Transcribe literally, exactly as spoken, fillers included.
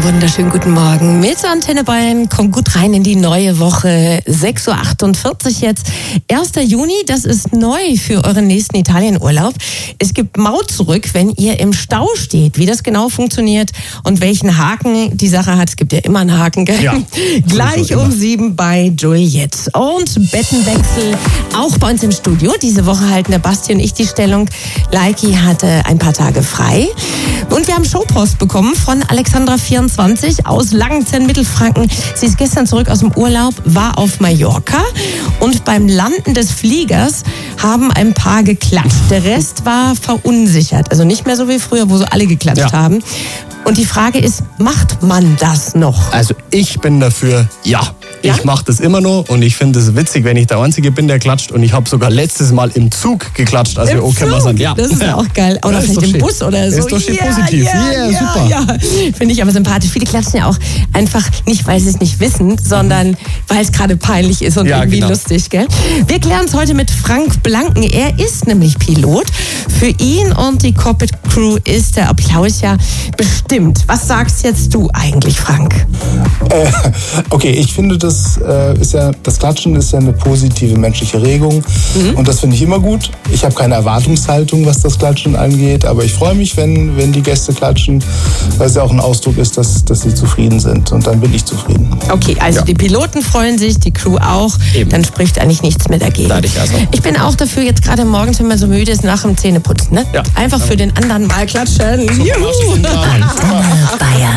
Einen wunderschönen guten Morgen mit Antenne Bayern. Kommt gut rein in die neue Woche. sechs Uhr achtundvierzig jetzt. erster Juni, das ist neu für euren nächsten Italienurlaub. Es gibt Maut zurück, wenn ihr im Stau steht. Wie das genau funktioniert und welchen Haken die Sache hat. Es gibt ja immer einen Haken, gell? Ja, gleich um sieben bei Juliette. Und Bettenwechsel auch bei uns im Studio. Diese Woche halten der Basti und ich die Stellung. Leiki hatte ein paar Tage frei. Und wir haben Showpost bekommen von Alexandra vierundzwanzig aus Langenzenn, Mittelfranken. Sie ist gestern zurück aus dem Urlaub, war auf Mallorca und beim Landen des Fliegers haben ein paar geklatscht. Der Rest war verunsichert. Also nicht mehr so wie früher, wo so alle geklatscht ja. haben. Und die Frage ist, macht man das noch? Also ich bin dafür, ja. Ja? Ich mache das immer noch und ich finde es witzig, wenn ich der Einzige bin, der klatscht. Und ich habe sogar letztes Mal im Zug geklatscht, als Im wir okay Zug? sind. Ja. Das ist ja auch geil. Oder ja, vielleicht im Bus oder so. Ist doch schön yeah, positiv. Ja, yeah, yeah, super. Ja. Finde ich aber sympathisch. Viele klatschen ja auch einfach nicht, weil sie es nicht wissen, sondern mhm. weil es gerade peinlich ist und ja, irgendwie genau. lustig. Gell? Wir klären es heute mit Frank Blanken. Er ist nämlich Pilot. Für ihn und die Cockpit Crew ist der Applaus ja bestimmt. Was sagst jetzt du eigentlich, Frank? Äh, okay, ich finde, das äh, ist ja, das Klatschen ist ja eine positive menschliche Regung mhm. und das finde ich immer gut. Ich habe keine Erwartungshaltung, was das Klatschen angeht, aber ich freue mich, wenn, wenn die Gäste klatschen, weil es ja auch ein Ausdruck ist, dass, dass sie zufrieden sind und dann bin ich zufrieden. Okay, also ja. die Piloten freuen sich, die Crew auch, Eben. dann spricht eigentlich nichts mehr dagegen. Ich, also. ich bin auch dafür, jetzt gerade morgens, wenn man so müde ist, nach dem Zähneputzen, ne? Ja. Einfach für den anderen mal klatschen. Juhu. Bayern.